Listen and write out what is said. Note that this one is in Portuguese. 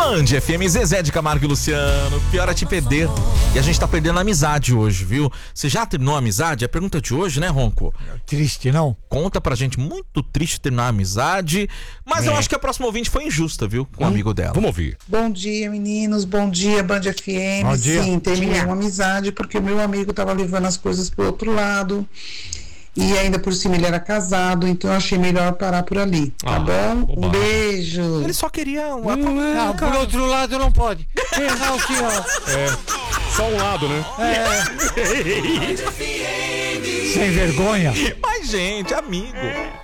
Band FM, Zezé de Camargo e Luciano. Pior é te perder. E a gente tá perdendo a amizade hoje, viu? Você já terminou a amizade? É a pergunta de hoje, né, Ronco? Triste, não? Conta pra gente, muito triste terminar a amizade. Mas eu acho que a próxima ouvinte foi injusta, viu? Com o amigo dela. Vamos ouvir. Bom dia, meninos. Bom dia, Band FM. Bom dia. Sim, terminei uma amizade porque o meu amigo estava levando as coisas pro outro lado. E ainda por cima ele era casado, então eu achei melhor parar por ali. Tá bom? bobagem. Um beijo. Ele só queria uma... Não, por outro lado não pode. Errar o que, ó. Só um lado, né? Sem vergonha. Mas, gente, amigo.